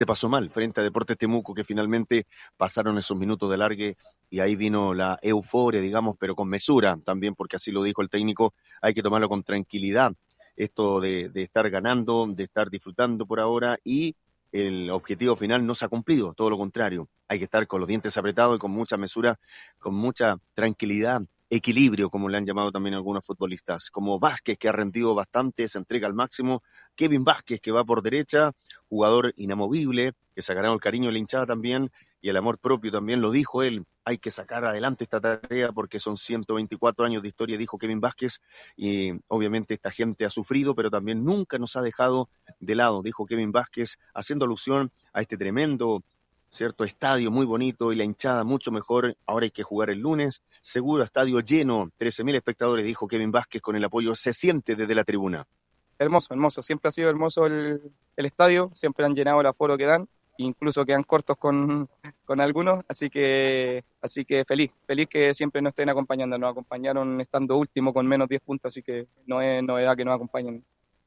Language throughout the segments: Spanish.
se pasó mal frente a Deportes Temuco, que finalmente pasaron esos minutos de alargue y ahí vino la euforia, digamos, pero con mesura también, porque así lo dijo el técnico, hay que tomarlo con tranquilidad, esto de estar ganando, de estar disfrutando por ahora y el objetivo final no se ha cumplido, todo lo contrario, hay que estar con los dientes apretados y con mucha mesura, con mucha tranquilidad, equilibrio, como le han llamado también algunos futbolistas, como Vázquez, que ha rendido bastante, se entrega al máximo, Kevin Vázquez, que va por derecha, jugador inamovible, que se ha ganado el cariño de la hinchada también, y el amor propio también, lo dijo él, hay que sacar adelante esta tarea porque son 124 años de historia, dijo Kevin Vázquez, y obviamente esta gente ha sufrido, pero también nunca nos ha dejado de lado, dijo Kevin Vázquez, haciendo alusión a este tremendo, cierto, estadio muy bonito y la hinchada mucho mejor, ahora hay que jugar el lunes, seguro estadio lleno, 13.000 espectadores, dijo Kevin Vázquez con el apoyo, se siente desde la tribuna. Hermoso, hermoso. Siempre ha sido hermoso el estadio, siempre han llenado el aforo que dan, incluso quedan cortos con algunos, así que feliz que siempre nos estén acompañando. Nos acompañaron estando último con menos 10 puntos, así que no es novedad que nos acompañen.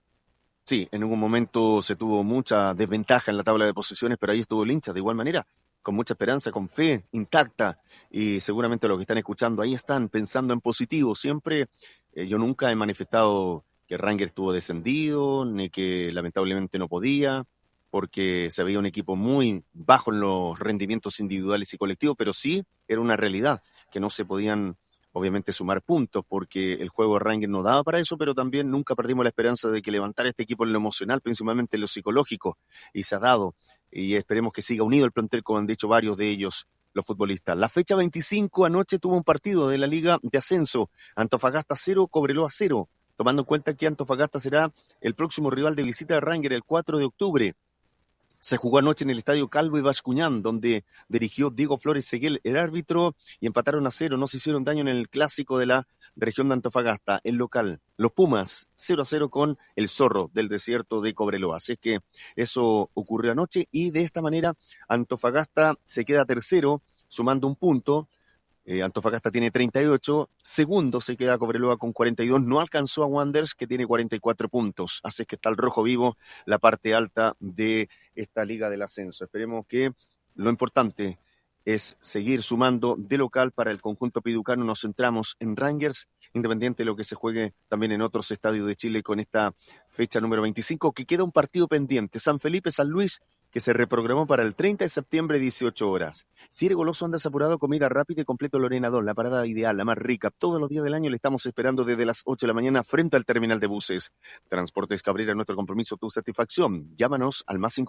Sí, en algún momento se tuvo mucha desventaja en la tabla de posiciones, pero ahí estuvo el hincha de igual manera, con mucha esperanza, con fe intacta, y seguramente los que están escuchando ahí están pensando en positivo. Siempre, yo nunca he manifestado que Rangers estuvo descendido, ni que lamentablemente no podía, porque se veía un equipo muy bajo en los rendimientos individuales y colectivos, pero sí era una realidad que no se podían obviamente sumar puntos, porque el juego de Rangers no daba para eso, pero también nunca perdimos la esperanza de que levantar este equipo en lo emocional, principalmente en lo psicológico, y se ha dado, y esperemos que siga unido el plantel, como han dicho varios de ellos, los futbolistas. La fecha 25 anoche tuvo un partido de la Liga de Ascenso, Antofagasta 0, Cobreloa 0, tomando en cuenta que Antofagasta será el próximo rival de visita de Rangers el 4 de octubre. Se jugó anoche en el estadio Calvo y Bascuñán, donde dirigió Diego Flores Seguel, el árbitro, y empataron a 0. No se hicieron daño en el clásico de la región de Antofagasta, el local. Los Pumas, 0-0 con el Zorro del desierto de Cobreloa. Así que eso ocurrió anoche y de esta manera Antofagasta se queda tercero, sumando un punto. Antofagasta tiene 38, segundo se queda Cobreloa con 42, no alcanzó a Wanderers que tiene 44 puntos, así que está el rojo vivo, la parte alta de esta liga del ascenso. Esperemos que lo importante es seguir sumando de local para el conjunto piducano, nos centramos en Rangers, independiente de lo que se juegue también en otros estadios de Chile con esta fecha número 25, que queda un partido pendiente, San Felipe, San Luis, que se reprogramó para el 30 de septiembre, 18 horas. Si eres goloso, andas apurado, comida rápida y completo Lorena Don, la parada ideal, la más rica. Todos los días del año le estamos esperando desde las 8 de la mañana frente al terminal de buses. Transportes Cabrera, nuestro compromiso, tu satisfacción. Llámanos al más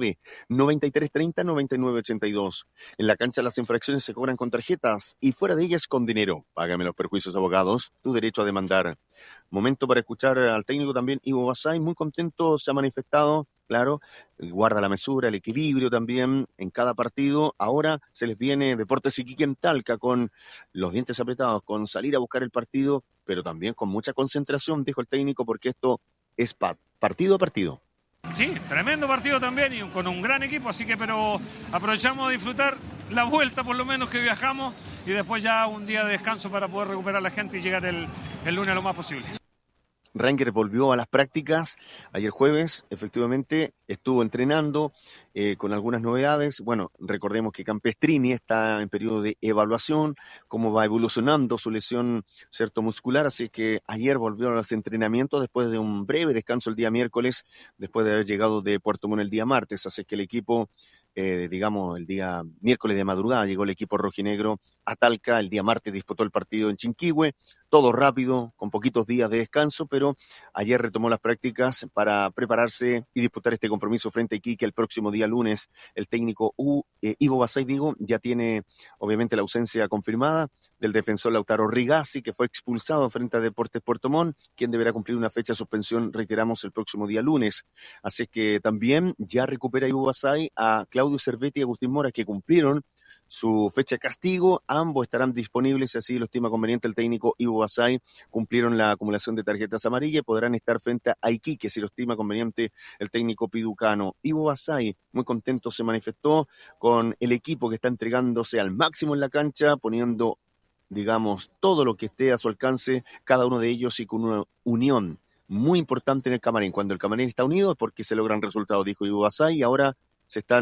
569-9330-9982. En la cancha las infracciones se cobran con tarjetas y fuera de ellas con dinero. Págame los perjuicios, abogados, tu derecho a demandar. Momento para escuchar al técnico también, Ivo Basay, muy contento, se ha manifestado, claro, guarda la mesura, el equilibrio también en cada partido. Ahora se les viene Deportes Iquique en Talca con los dientes apretados, con salir a buscar el partido, pero también con mucha concentración, dijo el técnico, porque esto es partido a partido. Sí, tremendo partido también y con un gran equipo, así que pero aprovechamos de disfrutar la vuelta por lo menos que viajamos y después ya un día de descanso para poder recuperar a la gente y llegar el lunes lo más posible. Rangers volvió a las prácticas ayer jueves, efectivamente estuvo entrenando con algunas novedades. Bueno, recordemos que Campestrini está en periodo de evaluación, cómo va evolucionando su lesión cierto muscular, así que ayer volvió a los entrenamientos después de un breve descanso el día miércoles, después de haber llegado de Puerto Montt el día martes, así que el equipo, digamos, el día miércoles de madrugada llegó el equipo rojinegro a Talca, el día martes disputó el partido en Chinquihue, todo rápido, con poquitos días de descanso, pero ayer retomó las prácticas para prepararse y disputar este compromiso frente a Iquique el próximo día lunes. El técnico Ivo Basay, digo, ya tiene obviamente la ausencia confirmada del defensor Lautaro Rigazzi, que fue expulsado frente a Deportes Puerto Montt, quien deberá cumplir una fecha de suspensión, reiteramos, el próximo día lunes. Así que también ya recupera Ivo Basay a Claudio Cervetti y Agustín Mora, que cumplieron su fecha de castigo, ambos estarán disponibles, así lo estima conveniente el técnico Ivo Basay, cumplieron la acumulación de tarjetas amarillas y podrán estar frente a Iquique, si lo estima conveniente el técnico piducano. Ivo Basay, muy contento, se manifestó con el equipo que está entregándose al máximo en la cancha, poniendo, digamos, todo lo que esté a su alcance, cada uno de ellos y con una unión muy importante en el camarín. Cuando el camarín está unido es porque se logran resultados, dijo Ivo Basay, y ahora se están